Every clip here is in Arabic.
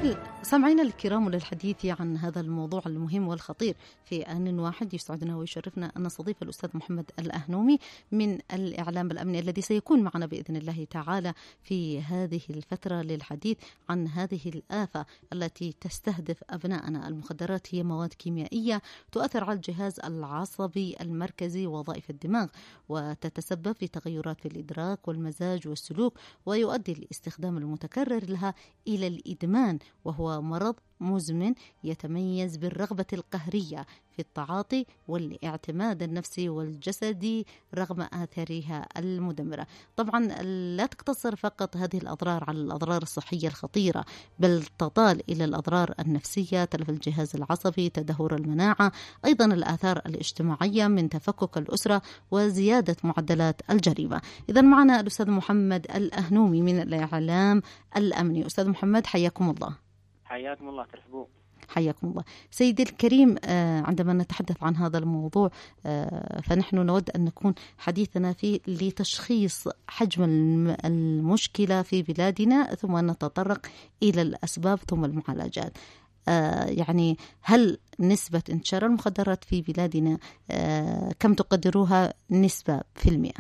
سامعينا الكرام وللحديث عن هذا الموضوع المهم والخطير في آن واحد يسعدنا ويشرفنا أن نستضيف الأستاذ محمد الأهنومي من الإعلام الأمني الذي سيكون معنا بإذن الله تعالى في هذه الفترة للحديث عن هذه الآفة التي تستهدف أبناءنا. المخدرات هي مواد كيميائية تؤثر على الجهاز العصبي المركزي ووظائف الدماغ، وتتسبب في تغيرات في الإدراك والمزاج والسلوك، ويؤدي الاستخدام المتكرر لها إلى الإدمان، وهو مرض مزمن يتميز بالرغبة القهرية في التعاطي والاعتماد النفسي والجسدي رغم آثارها المدمرة. طبعا لا تقتصر فقط هذه الأضرار على الأضرار الصحية الخطيرة، بل تطال إلى الأضرار النفسية، تلف الجهاز العصبي، تدهور المناعة، أيضا الآثار الاجتماعية من تفكك الأسرة وزيادة معدلات الجريمة. إذا معنا الأستاذ محمد الأهنومي من الإعلام الأمني. أستاذ محمد حياكم الله. حياكم الله. ترحبوا. حياكم الله سيدي الكريم. عندما نتحدث عن هذا الموضوع فنحن نود أن نكون حديثنا فيه لتشخيص حجم المشكلة في بلادنا، ثم نتطرق إلى الأسباب ثم المعالجات. يعني هل نسبة انتشار المخدرات في بلادنا كم تقدروها نسبة في المئة؟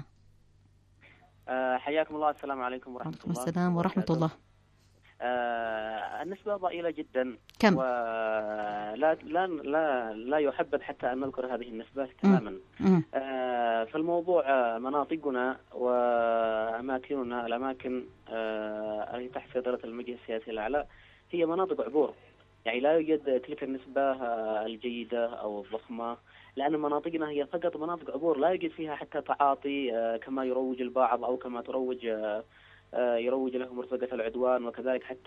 حياكم الله. السلام عليكم ورحمة الله. السلام ورحمة الله. النسبة ضئيلة جدا. كم؟ ولا لا لا لا يحبذ حتى أن نذكر هذه النسبة تماما. فالموضوع مناطقنا وأماكننا، الأماكن التي تحت سيطرة المجلس السياسي الأعلى هي مناطق عبور، يعني لا يوجد تلك النسبة الجيدة أو الضخمة، لأن مناطقنا هي فقط مناطق عبور لا يوجد فيها حتى تعاطي كما يروج البعض أو كما يروج له مرتزقة العدوان، وكذلك حتى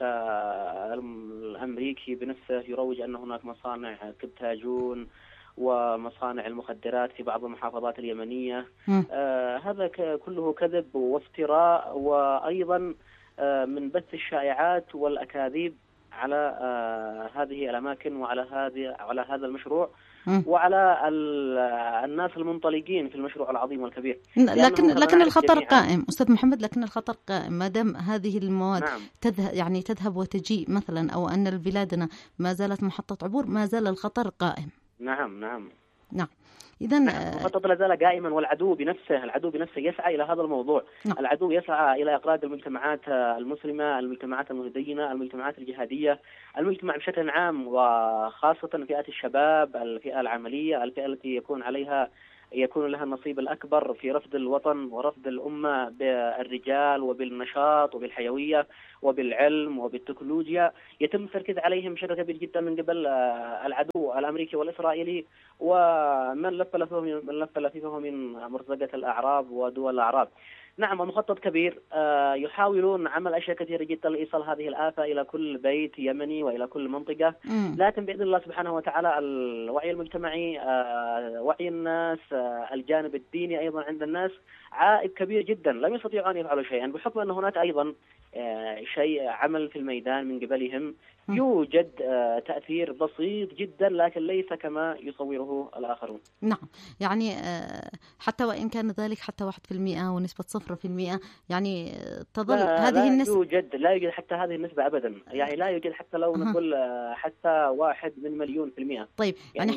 الأمريكي بنفسه يروج أن هناك مصانع كبتاجون ومصانع المخدرات في بعض المحافظات اليمنية. هذا كله كذب وافتراء، وأيضا من بث الشائعات والأكاذيب على هذه الأماكن وعلى هذا المشروع وعلى الناس المنطلقين في المشروع العظيم والكبير. لكن الخطر قائم أستاذ محمد، لكن الخطر قائم ما دام هذه المواد تذهب وتجيء مثلا، أو أن بلادنا ما زالت محطة عبور، ما زال الخطر قائم. نعم. إذن الخطر لا زال قائما، والعدو بنفسه يسعى إلى هذا الموضوع. العدو يسعى إلى إقراض المجتمعات المسلمة، المجتمعات المتدينة، المجتمعات الجهادية، المجتمع بشكل عام، وخاصة فئات الشباب، الفئة العملية، الفئة التي يكون لها النصيب الأكبر في رفض الوطن ورفض الأمة بالرجال وبالنشاط وبالحيوية وبالعلم وبالتكنولوجيا. يتم التركيز عليهم بشكل كبير جدا من قبل العدو الأمريكي والإسرائيلي، ومن لف لفيفه من مرتزقة الأعراب ودول الأعراب. نعم، المخطط كبير، يحاولون عمل أشياء كثيرة جدا لإيصال هذه الآفة إلى كل بيت يمني وإلى كل منطقة. لكن بإذن الله سبحانه وتعالى الوعي المجتمعي، وعي الناس، الجانب الديني أيضا عند الناس عائد كبير جدا، لم يستطيعوا أن يفعلوا شيئا، بحكم أن هناك أيضا شيء عمل في الميدان من قبلهم. يوجد تأثير بسيط جدا، لكن ليس كما يصوره الآخرون. نعم، يعني حتى وإن كان ذلك حتى 1% ونسبة 0%، يعني تظل هذه النسبة. لا يوجد حتى هذه النسبة أبدا، يعني لا يوجد حتى لو نقول حتى 1 من مليون في المئة. طيب، يعني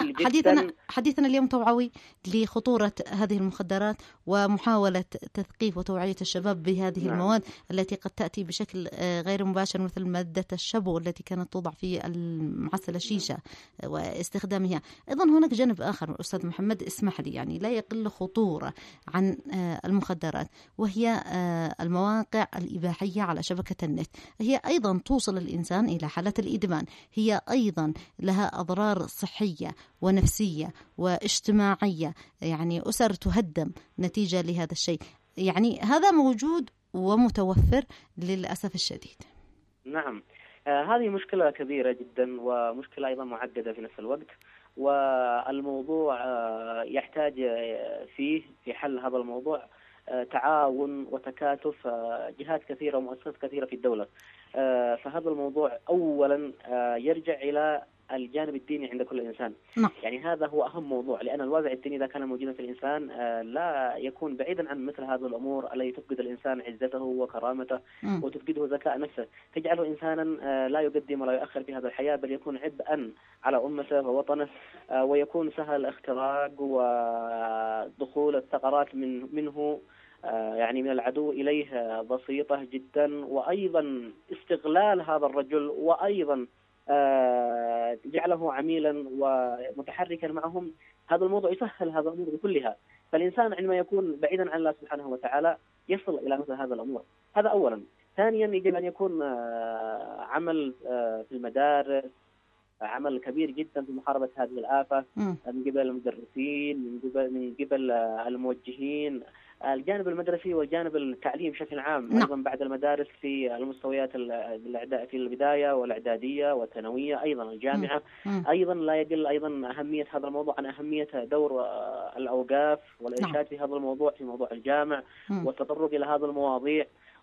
حديثنا اليوم توعوي لخطورة هذه المخدرات ومحاولة تثقيف وتوعية الشباب بهذه المواد التي قد تأتي بشكل غير مباشر، مثل مادة الشبو التي كانت توضع في معسل الشيشة واستخدامها. أيضا هناك جانب آخر أستاذ محمد، اسمح لي، يعني لا يقل خطورة عن المخدرات، وهي المواقع الإباحية على شبكة النت. هي أيضا توصل الإنسان إلى حالة الإدمان، هي أيضا لها أضرار صحية ونفسية واجتماعية، يعني أسر تهدم نتيجة لهذا الشيء. يعني هذا موجود ومتوفر للأسف الشديد. نعم، هذه مشكلة كبيرة جدا، ومشكلة أيضا معقدة في نفس الوقت، والموضوع يحتاج في حل هذا الموضوع تعاون وتكاتف جهات كثيرة ومؤسسات كثيرة في الدولة. فهذا الموضوع أولا يرجع إلى الجانب الديني عند كل إنسان. نعم. يعني هذا هو أهم موضوع، لأن الوازع الديني إذا كان موجودا في الإنسان لا يكون بعيدا عن مثل هذه الأمور التي تفقد الإنسان عزته وكرامته وتفقده ذكاء نفسه، تجعله إنسانا لا يقدم ولا يؤخر في هذه الحياة، بل يكون عبئا على أمته ووطنه، ويكون سهل الاختراق ودخول الثغرات منه يعني من العدو إليه بسيطة جدا. وأيضا استغلال هذا الرجل وأيضا جعله عميلا ومتحركا معهم، هذا الموضوع يسهل هذا الأمور كلها. فالإنسان عندما يكون بعيدا عن الله سبحانه وتعالى يصل إلى مثل هذا الأمور. هذا أولا. ثانيا يجب أن يكون عمل في المدارس، عمل كبير جدا في محاربة هذه الآفة من قبل المدرسين، من قبل الموجهين، الجانب المدرسي والجانب التعليم بشكل عام. أيضا بعد المدارس في المستويات في البداية والإعدادية والثانوية، أيضا الجامعة. أيضا لا يقل أيضا أهمية هذا الموضوع عن أهمية دور الأوقاف والإرشاد في هذا الموضوع، في موضوع الجامع والتطرق إلى هذه المواضيع،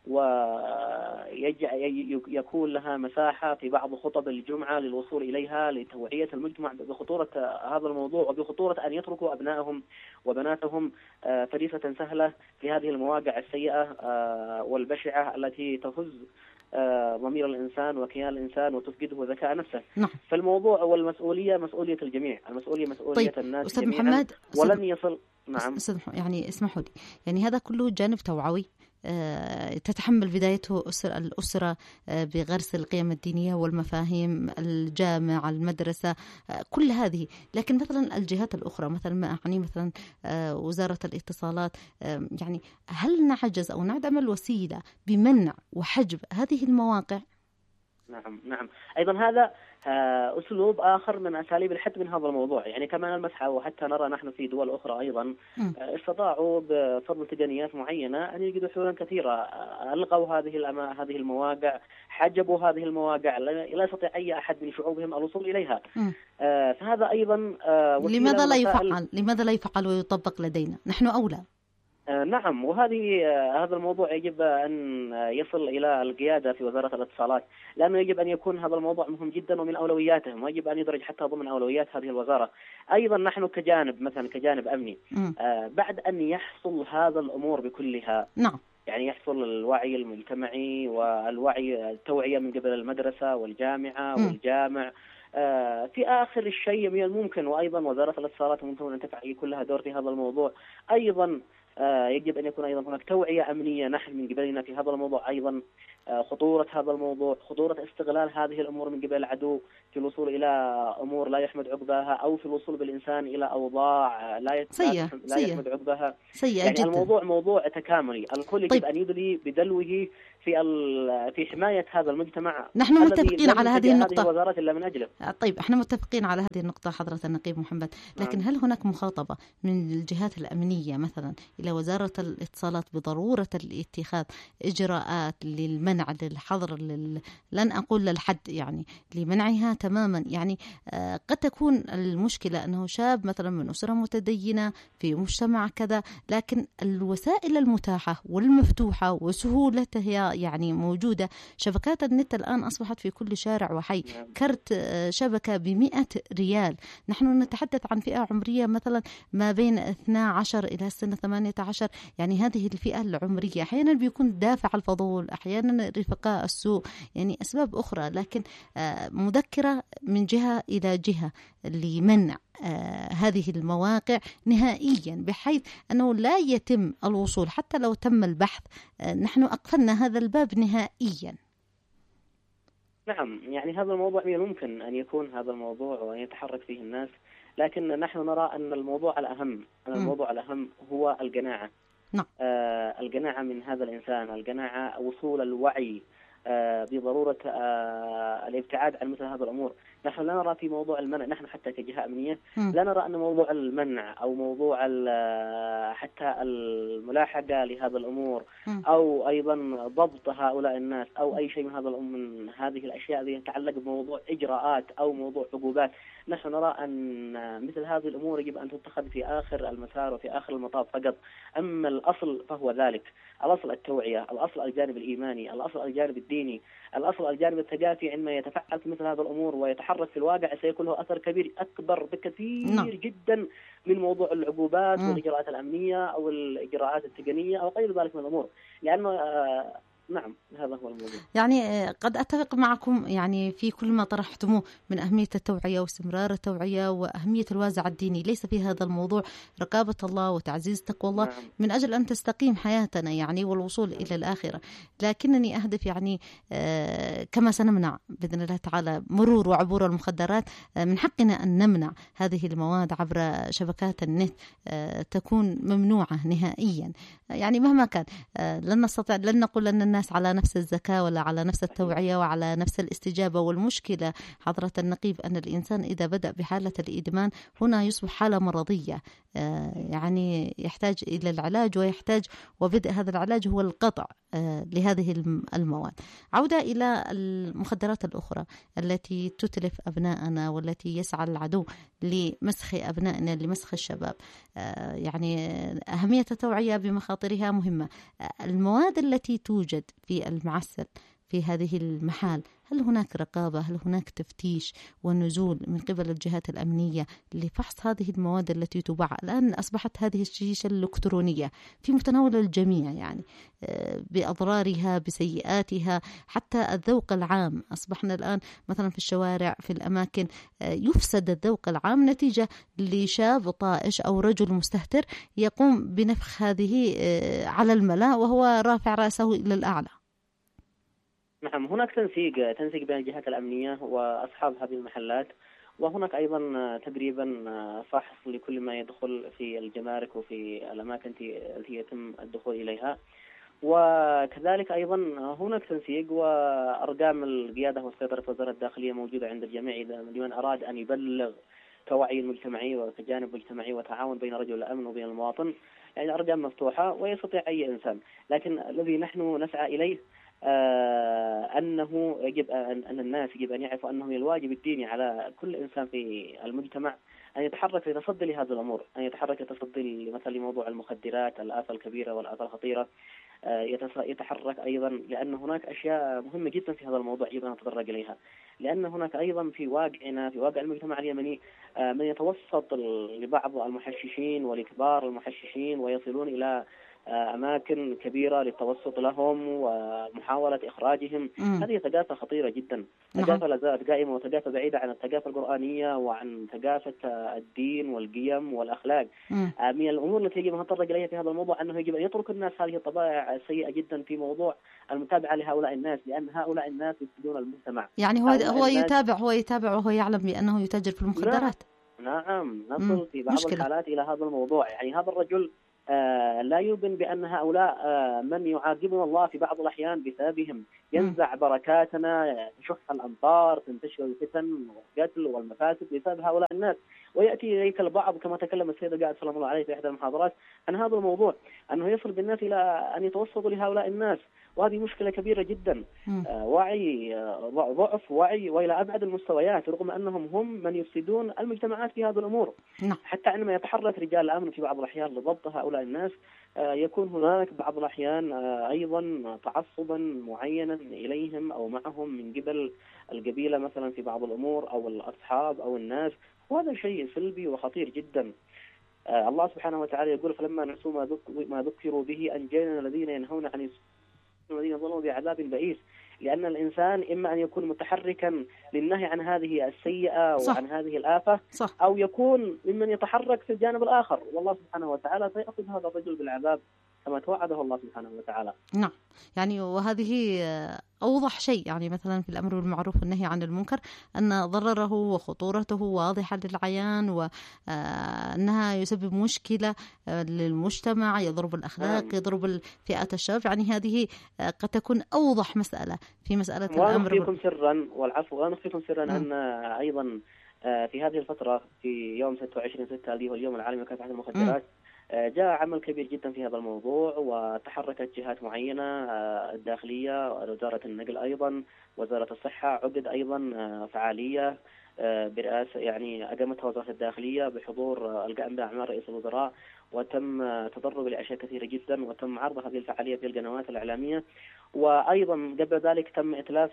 ويكون لها مساحة في بعض خطب الجمعة للوصول إليها لتوعية المجتمع بخطورة هذا الموضوع وبخطورة أن يتركوا أبنائهم وبناتهم فريسة سهلة في هذه المواقع السيئة والبشعة التي تهز ضمير الإنسان وكيان الإنسان وتفقده ذكاء نفسه. فالموضوع والمسؤولية مسؤولية الجميع، المسؤولية مسؤولية الناس أستاذ جميعا. محمد، ولن يصل. نعم يعني اسمحوا لي، يعني هذا كله جانب توعوي تتحمل بدايته الأسرة بغرس القيم الدينية والمفاهيم، الجامعة، المدرسة، كل هذه. لكن مثلا الجهات الأخرى، مثلا ما أعني مثلا وزارة الاتصالات، يعني هل نعجز أو نعدم الوسيلة بمنع وحجب هذه المواقع؟ نعم. أيضا هذا أسلوب آخر من أساليب الحد من هذا الموضوع. يعني كما نلمس وحتى نرى نحن في دول أخرى أيضا استطاعوا بفضل تقنيات معينة أن يجدوا حلولا كثيرة. ألغوا هذه المواقع، حجبوا هذه المواقع، لا يستطيع أي أحد من شعوبهم الوصول إليها. فهذا أيضا لماذا لا يفعل ويطبق لدينا نحن أولى؟ نعم. هذا الموضوع يجب أن يصل إلى القيادة في وزارة الاتصالات، لأنه يجب أن يكون هذا الموضوع مهم جدا ومن أولوياتهم، ويجب أن يدرج حتى ضمن أولويات هذه الوزارة. أيضا نحن كجانب أمني، بعد أن يحصل هذا الأمور بكلها، يعني يحصل الوعي المجتمعي والوعي التوعية من قبل المدرسة والجامعة والجامع، في آخر الشيء من الممكن، وأيضا وزارة الاتصالات ممكن أن تفعل كلها دور في هذا الموضوع. أيضا يجب أن يكون أيضا هناك توعية أمنية نحن من قبلنا في هذا الموضوع. أيضا خطورة هذا الموضوع، خطورة استغلال هذه الأمور من قبل العدو في الوصول إلى أمور لا يحمد عقباها، أو في الوصول بالإنسان إلى أوضاع لا يحمد عقباها. يعني جدا. الموضوع موضوع تكاملي، الكل يجب أن يدلي بدلوه في حماية هذا المجتمع. نحن متفقين على هذه النقطة. هذه الوزارات إلا من أجله. طيب، احنا متفقين على هذه النقطة حضرة النقيب محمد، لكن هل هناك مخاطبة من الجهات الأمنية مثلا إلى وزارة الاتصالات بضرورة الاتخاذ إجراءات للمنع، للحظر، لن أقول للحد، يعني لمنعها تماما؟ يعني قد تكون المشكلة أنه شاب مثلا من أسرة متدينة في مجتمع كذا، لكن الوسائل المتاحة والمفتوحة وسهولتها يعني موجودة. شبكات النت الآن أصبحت في كل شارع وحي، كرت شبكة ب100 ريال. نحن نتحدث عن فئة عمرية مثلا ما بين 12 إلى سنة 18، يعني هذه الفئة العمرية أحيانا بيكون دافع الفضول، أحيانا رفقاء السوء، يعني أسباب أخرى، لكن مذكرة من جهة إلى جهة لمنع هذه المواقع نهائيا، بحيث أنه لا يتم الوصول، حتى لو تم البحث نحن أقفلنا هذا الباب نهائيا. نعم، يعني هذا الموضوع ممكن أن يكون هذا الموضوع وأن يتحرك فيه الناس، لكن نحن نرى أن الموضوع الأهم هو القناعة. القناعة من هذا الإنسان، القناعة، وصول الوعي بضرورة الابتعاد عن مثل هذه الأمور. نحن لا نرى في موضوع المنع، نحن حتى كجهة أمنية لا نرى أن موضوع المنع أو موضوع حتى الملاحقة لهذا الأمور أو أيضا ضبط هؤلاء الناس أو أي شيء من هذه الأشياء التي تتعلق بموضوع إجراءات أو موضوع عقوبات. نحن نرى أن مثل هذه الأمور يجب أن تتخذ في آخر المسار وفي آخر المطاف فقط. أما الأصل فهو ذلك، الأصل التوعية، الأصل الجانب الإيماني، الأصل الجانب الديني. الديني. الأصل الجانب الثقافي عندما يتفعل في مثل هذه الأمور ويتحرك في الواقع سيكون له أثر كبير أكبر بكثير جدا من موضوع العقوبات والإجراءات الأمنية أو الإجراءات التقنية أو غير ذلك من الأمور، لأنه نعم هذا هو الموضوع. يعني قد أتفق معكم يعني في كل ما طرحتموه من أهمية التوعية واستمرار التوعية وأهمية الوازع الديني. ليس في هذا الموضوع رقابة الله وتعزيز تقوى الله من أجل أن تستقيم حياتنا يعني والوصول إلى الآخرة، لكنني أهدف يعني كما سنمنع بإذن الله تعالى مرور وعبور المخدرات، من حقنا أن نمنع هذه المواد عبر شبكات النت تكون ممنوعة نهائيا. يعني مهما كان لن نقول أن الناس على نفس الزكاة ولا على نفس التوعية وعلى نفس الاستجابة. والمشكلة حضرة النقيب أن الإنسان إذا بدأ بحالة الإدمان هنا يصبح حالة مرضية، يعني يحتاج إلى العلاج وبدء هذا العلاج هو القطع لهذه المواد. عودة إلى المخدرات الأخرى التي تتلف أبناءنا والتي يسعى العدو لمسخ أبنائنا لمسخ الشباب. يعني أهمية التوعية بمخاطرها مهمة. المواد التي توجد في المعسل في هذه المحال، هل هناك رقابة؟ هل هناك تفتيش ونزول من قبل الجهات الأمنية لفحص هذه المواد التي تباع؟ الآن أصبحت هذه الشيشة الإلكترونية في متناول الجميع، يعني بأضرارها بسيئاتها حتى الذوق العام. أصبحنا الآن مثلا في الشوارع في الأماكن يفسد الذوق العام نتيجة لشاب طائش أو رجل مستهتر يقوم بنفخ هذه على الملأ وهو رافع رأسه إلى الأعلى. نعم، هناك تنسيق بين الجهات الأمنية وأصحاب هذه المحلات، وهناك أيضا تقريبا فحص لكل ما يدخل في الجمارك وفي الأماكن التي يتم الدخول إليها. وكذلك أيضا هناك تنسيق وأرقام القيادة والسيطرة في وزارة الداخلية موجودة عند الجميع لمن أراد أن يبلغ كوعي المجتمعي وكجانب مجتمعي وتعاون بين رجل الأمن وبين المواطن. يعني أرقام مفتوحة ويستطيع أي إنسان، لكن الذي نحن نسعى إليه أنه يجب أن الناس يجب أن يعرفوا أنه الواجب الديني على كل إنسان في المجتمع أن يتحرك لتصدي لهذه الأمور، أن يتحرك لتصدي مثلا لموضوع المخدرات، الآفة الكبيرة والآفة الخطيرة. يتحرك أيضا لأن هناك أشياء مهمة جدا في هذا الموضوع يجب أن نتطرق إليها، لأن هناك أيضا في واقعنا في واقع المجتمع اليمني من يتوسط لبعض المحششين ولكبار المحششين ويصلون إلى أماكن كبيرة للتوسط لهم ومحاولة إخراجهم. هذه ثقافة خطيرة جدا، ثقافة لا زالت قائمة وثقافة بعيدة عن الثقافة القرآنية وعن ثقافة الدين والقيم والأخلاق. من الأمور التي يجب أن نتطرق إليها في هذا الموضوع أنه يجب أن يترك الناس هذه الطبائع السيئة جدا في موضوع المتابعة لهؤلاء الناس، لأن هؤلاء الناس يفسدون المجتمع. يعني هو يتابع وهو يعلم بأنه يتاجر في المخدرات. نعم نصل في بعض الحالات إلى هذا الموضوع. يعني هذا الرجل لا يبن بأن هؤلاء من يعاقبون الله في بعض الأحيان بسببهم ينزع بركاتنا، تشح الأمطار، تنتشر الفتن والقتل والمفاسد بسبب هؤلاء الناس. ويأتي إليك البعض كما تكلم السيد قاعد صلى الله عليه في إحدى المحاضرات عن هذا الموضوع، أنه يصل بالناس إلى أن يتوسطوا لهؤلاء الناس، وهذه مشكلة كبيرة جدا. وعي، ضعف وعي وإلى أبعد المستويات، رغم أنهم هم من يفسدون المجتمعات في هذه الأمور. حتى عندما يتحرك رجال الأمن في بعض الأحيان لضبط هؤلاء الناس يكون هناك بعض الأحيان أيضا تعصبا معينا إليهم أو معهم من قبل القبيلة مثلا في بعض الأمور أو الأصحاب أو الناس، وهذا شيء سلبي وخطير جدا. الله سبحانه وتعالى يقول: فلما نسوا ما ذكروا به أنجينا الذين ينهون عن الذين ظلموا بعذاب بئيس. لأن الإنسان إما أن يكون متحركا للنهي عن هذه السيئة وعن هذه الآفة، أو يكون ممن يتحرك في الجانب الآخر، والله سبحانه وتعالى سيأخذ هذا الرجل بالعذاب كما توعده الله سبحانه وتعالى. نعم، يعني وهذه أوضح شيء، يعني مثلا في الأمر بالمعروف والنهي عن المنكر أن ضرره وخطورته واضحة للعيان، وأنها يسبب مشكلة للمجتمع، يضرب الأخلاق، يضرب الفئات الشباب. يعني هذه قد تكون أوضح مسألة في مسألة الأمر. ونخفيكم سرا والعفو، ونخفيكم سرا أن أيضا في هذه الفترة في يوم 26/6 اللي هو اليوم العالمي لمكافحة المخدرات جاء عمل كبير جدا في هذا الموضوع، وتحركت جهات معينة، الداخلية، وزارة النقل أيضا، وزارة الصحة. عقد أيضا فعالية برئاسة يعني أقامتها وزارة الداخلية بحضور القائم بأعمال رئيس الوزراء، وتم تدرب لأشياء كثيرة جدا، وتم عرض هذه الفعالية في القنوات الإعلامية. وأيضا قبل ذلك تم إتلاف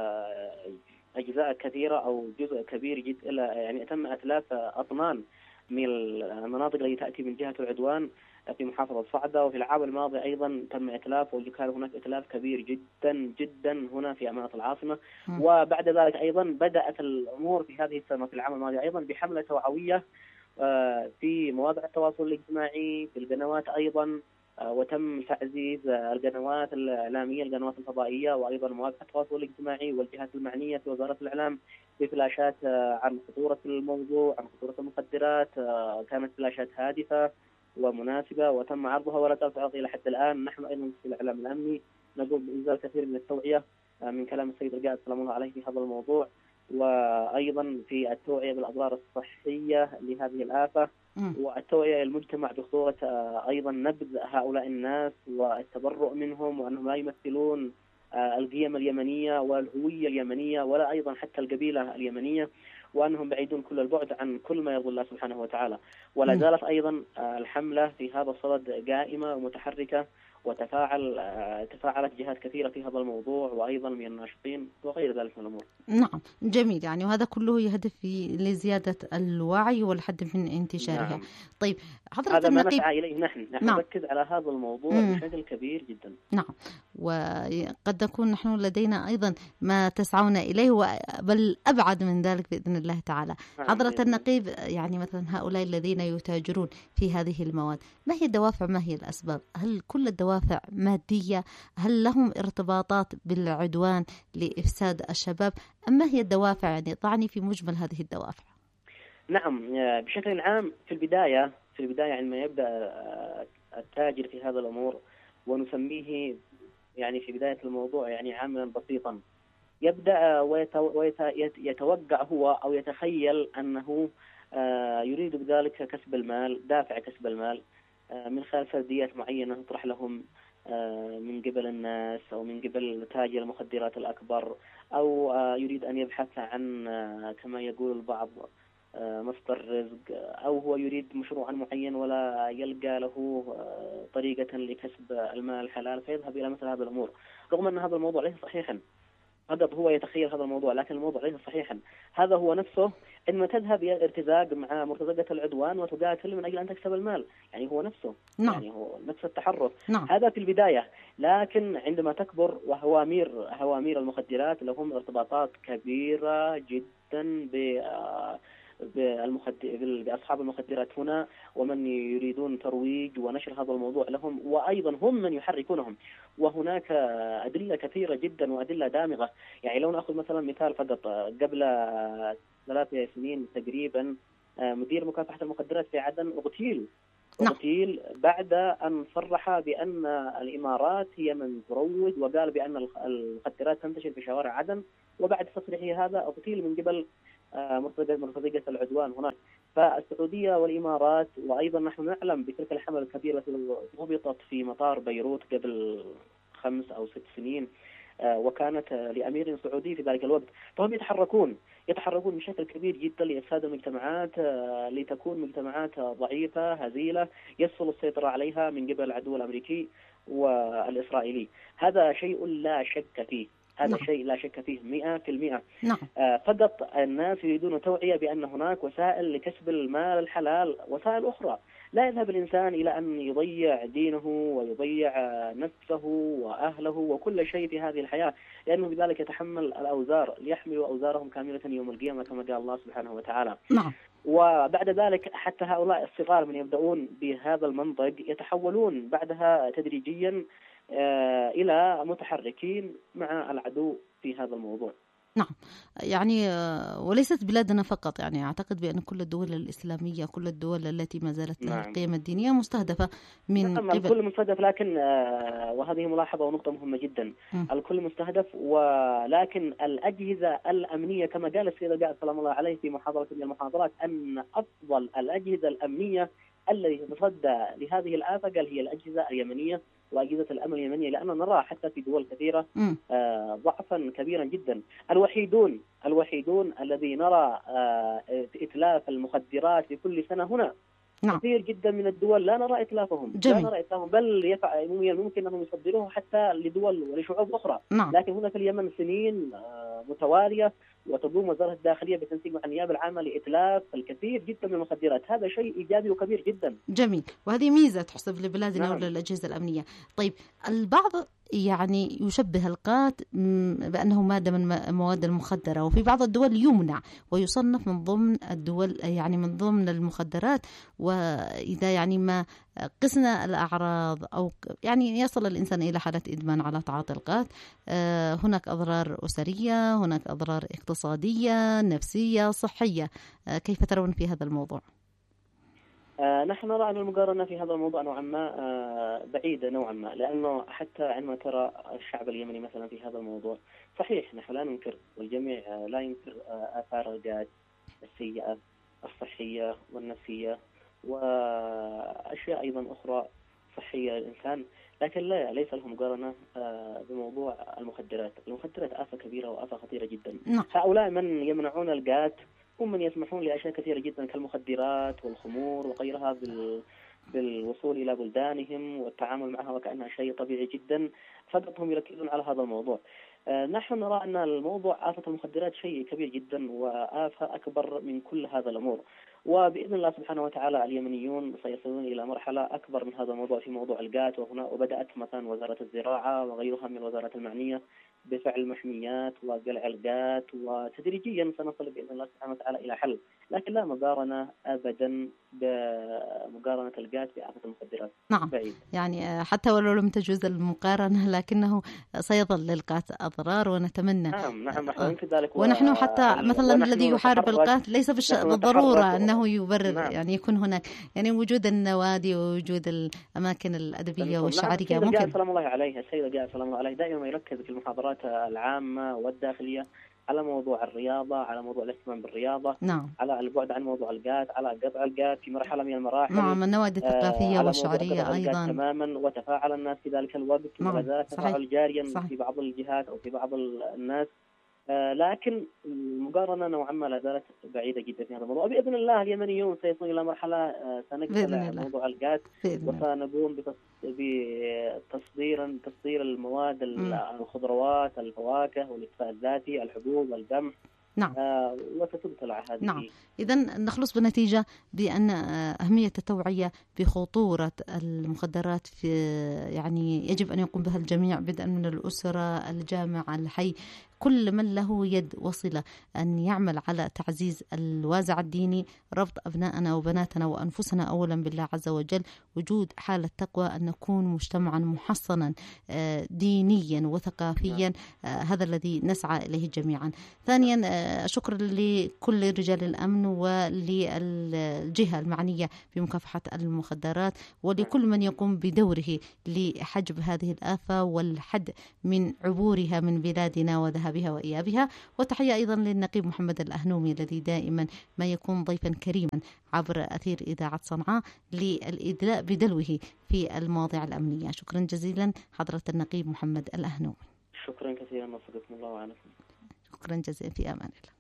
أجزاء كثيرة أو جزء كبير جدا، يعني تم إتلاف أطنان من المناطق التي تأتي من جهة العدوان في محافظة صعدة. وفي العام الماضي أيضا تم إتلاف، وكان هناك إتلاف كبير جدا جدا هنا في أمانة العاصمة. وبعد ذلك أيضا بدأت الأمور في هذه السنة في العام الماضي أيضا بحملة توعوية في مواقع التواصل الاجتماعي، في القنوات أيضا، وتم تعزيز القنوات الإعلامية، القنوات الفضائية، وأيضا مواقع التواصل الاجتماعي والجهات المعنية في وزارة الإعلام بفلاشات عن خطورة الموضوع، عن خطورة المخدرات. كانت فلاشات هادفة ومناسبة وتم عرضها ولا تزال إلى حد الآن. نحن أيضا في الإعلام الأمني نقوم بإنزال كثير من التوعية من كلام السيد القائد سلام الله عليه في هذا الموضوع، وأيضا في التوعية بالأضرار الصحية لهذه الآفة، والتوعية للمجتمع بخطورة أيضا نبذ هؤلاء الناس والتبرؤ منهم، وأنهم لا يمثلون القيم اليمنية والهوية اليمنية ولا أيضا حتى القبيلة اليمنية، وأنهم بعيدون كل البعد عن كل ما يرضي الله سبحانه وتعالى. ولا زالت أيضا الحملة في هذا الصدد قائمة ومتحركة، تفاعلت جهات كثيرة في هذا الموضوع وأيضا من الناشطين وغير ذلك من الأمور. نعم، جميل. يعني وهذا كله يهدف لزيادة الوعي والحد من انتشارها. نعم. طيب حضرة هذا النقيب، ما نسعى إليه نحن نركز على هذا الموضوع بشكل كبير جدا. نعم، وقد نكون نحن لدينا أيضا ما تسعون إليه بل أبعد من ذلك بإذن الله تعالى. حضرة النقيب، يعني مثلا هؤلاء الذين يتاجرون في هذه المواد، ما هي الدوافع، ما هي الأسباب؟ هل كل الدوافع مادية؟ هل لهم ارتباطات بالعدوان لإفساد الشباب؟ أم ما هي الدوافع؟ يعني ضعني في مجمل هذه الدوافع. نعم، بشكل عام في البداية عندما يبدأ التاجر في هذا الأمور، ونسميه يعني في بداية الموضوع يعني عاملا بسيطا، يبدأ ويتوقع هو أو يتخيل أنه يريد بذلك كسب المال، دافع كسب المال من خلال سرديات معينة تطرح لهم من قبل الناس أو من قبل تاجر المخدرات الأكبر، أو يريد أن يبحث عن كما يقول البعض مصدر رزق، أو هو يريد مشروعا معين ولا يلقى له طريقة لكسب المال الحلال فيذهب إلى مثل هذا الأمور، رغم أن هذا الموضوع ليس صحيحا. فقط هو يتخيل هذا الموضوع، لكن الموضوع ليس صحيحا. هذا هو نفسه عندما تذهب إلى الارتزاق مع مرتزقة العدوان وتقاتل من أجل أن تكسب المال، يعني هو نفسه. نعم. يعني هو نفس التحرك. نعم. هذا في البداية، لكن عندما تكبر وهوامير المخدرات لهم ارتباطات كبيرة جدا بأصحاب المخدرات هنا، ومن يريدون ترويج ونشر هذا الموضوع لهم، وأيضا هم من يحركونهم. وهناك أدلة كثيرة جدا وأدلة دامغة. يعني لو نأخذ مثلا مثال فقط، قبل 3 سنين تقريبا مدير مكافحة المخدرات في عدن اغتيل بعد أن صرح بأن الإمارات هي من تروج، وقال بأن المخدرات تنتشر في شوارع عدن، وبعد تصريحه هذا اغتيل من قبل مرتزقة العدوان هناك. فالسعودية والإمارات، وأيضا نحن نعلم بتلك الحملة الكبيرة التي ضبطت في مطار بيروت قبل 5 أو 6 سنين، وكانت لأمير سعودي في ذلك الوقت. فهم يتحركون بشكل كبير جدا لإفساد المجتمعات، لتكون مجتمعات ضعيفة هزيلة يسهل السيطرة عليها من قبل العدو الأمريكي والإسرائيلي. هذا شيء لا شك فيه، شيء لا شك فيه 100%. نعم. فقط الناس يريدون توعية بأن هناك وسائل لكسب المال الحلال، وسائل أخرى. لا يذهب الإنسان إلى أن يضيع دينه ويضيع نفسه وأهله وكل شيء في هذه الحياة، لأنه بذلك يتحمل الأوزار، ليحملوا أوزارهم كاملة يوم القيامة كما قال الله سبحانه وتعالى. نعم. وبعد ذلك حتى هؤلاء الصغار من يبدأون بهذا المنطق يتحولون بعدها تدريجيا إلى متحركين مع العدو في هذا الموضوع. نعم، يعني وليست بلادنا فقط، يعني أعتقد بأن كل الدول الإسلامية، كل الدول التي ما زالت لها القيم الدينية مستهدفة من قبل. الكل مستهدف، لكن وهذه ملاحظة ونقطة مهمة جدا. الكل مستهدف، ولكن الأجهزة الأمنية كما قال السيد القائد سلام الله عليه في محاضرة من المحاضرات أن أفضل الأجهزة الأمنية التي تتصدى لهذه الآفة قال هي الأجهزة اليمنية وأجهزة الأمن اليمنية، لأننا نرى حتى في دول كثيرة ضعفا كبيرا جدا. الوحيدون الذي نرى إتلاف المخدرات في كل سنة هنا كثير جدا من الدول لا نرى إتلافهم. لا نرى إتلافهم، بل ممكن أنهم يصدروه حتى لدول ولشعوب أخرى. لكن هنا في اليمن سنين متوالية وتقوم وزارة الداخلية بتنسيق مع النيابة العامة لإتلاف الكثير جدا من المخدرات. هذا شيء إيجابي وكبير جدا. جميل، وهذه ميزة تحسب لبلادنا وللأجهزة الأمنية. طيب، البعض يعني يشبه القات بأنه مادة من المواد المخدرة، وفي بعض الدول يمنع ويصنف من ضمن الدول، يعني من ضمن المخدرات. وإذا يعني ما قسنا الأعراض أو يعني يصل الإنسان إلى حالة إدمان على تعاطي القات، هناك أضرار أسرية، هناك أضرار اقتصادية، نفسية، صحية. كيف ترون في هذا الموضوع؟ نحن نرى أن المقارنة في هذا الموضوع نوعا ما بعيدة نوعا ما، لأنه حتى عندما ترى الشعب اليمني مثلا في هذا الموضوع، صحيح نحن لا ننكر والجميع لا ينكر آثار القات السيئة الصحية والنفسية وأشياء أيضا أخرى صحية للإنسان، لكن ليس له مقارنة بموضوع المخدرات. المخدرات آفة كبيرة وآفة خطيرة جدا. هؤلاء من يمنعون القات هم من يسمحون لأشياء كثيرة جدا كالمخدرات والخمور وغيرها بالوصول إلى بلدانهم والتعامل معها وكأنها شيء طبيعي جدا، فقط هم يركزون على هذا الموضوع. نحن نرى أن الموضوع آفة المخدرات شيء كبير جدا وآفة أكبر من كل هذا الأمور، وبإذن الله سبحانه وتعالى اليمنيون سيصلون إلى مرحلة أكبر من هذا الموضوع في موضوع القات. وهنا وبدأت مثلا وزارة الزراعة وغيرها من الوزارات المعنية بفعل محميات وقلع القات، وتدريجيا سنصل بإذن الله سبحانه وتعالى إلى حل، لكن لا مقارنة أبدا بمقارنة القات بآفة المخدرات. نعم بعيد. يعني حتى ولو لم تجوز المقارنة لكنه سيظل للقات أضرار، ونتمنى نحن ننكر ذلك. ونحن حتى مثلا الذي يحارب القات ليس بالضرورة أنه يبرر. يعني يكون هناك يعني وجود النوادي ووجود الأماكن الأدبية والشعرية. ممكن سلام الله عليه السيد قاعد سلام الله عليه دائما يركز في المحاضرات العامة والداخلية على موضوع الرياضة، على موضوع الاهتمام بالرياضة، على البعد عن موضوع القات، على قطع القات في مرحلة من المراحل، نعم النوادي الثقافية والشعرية أيضا تماما، وتفاعل الناس في ذلك الوقت ولا زال تفاعل جاريا في بعض الجهات أو في بعض الناس، لكن المقارنة نوعا ما لا زالت بعيدة جدا في هذا الموضوع. بإذن الله اليمنيون سيصلون إلى مرحلة سنقفل موضوع القات وسنقوم بتصدير المواد الخضروات، الفواكه والاكتفاء الذاتي، الحبوب، القمح. نعم. وستبتلع هذه. نعم. إذن نخلص بنتيجة بأن أهمية التوعية بخطورة المخدرات في يعني يجب أن يقوم بها الجميع، بدءا من الأسرة، الجامعة، الحي، كل من له يد وصلة أن يعمل على تعزيز الوازع الديني، ربط أبنائنا وبناتنا وأنفسنا أولا بالله عز وجل، وجود حالة تقوى، أن نكون مجتمعا محصنا دينيا وثقافيا. هذا الذي نسعى إليه جميعا. ثانيا شكرا لكل رجال الأمن وللجهة المعنية بمكافحة المخدرات ولكل من يقوم بدوره لحجب هذه الآفة والحد من عبورها من بلادنا وذهابها وإيابها. وتحية أيضا للنقيب محمد الأهنومي الذي دائما ما يكون ضيفا كريما عبر أثير إذاعة صنعاء للإدلاء بدلوه في المواضيع الأمنية. شكرا جزيلا حضرة النقيب محمد الأهنومي. شكرا كثيرا، وفقكم الله وعنكم. شكرا جزيلا، في أمان الله.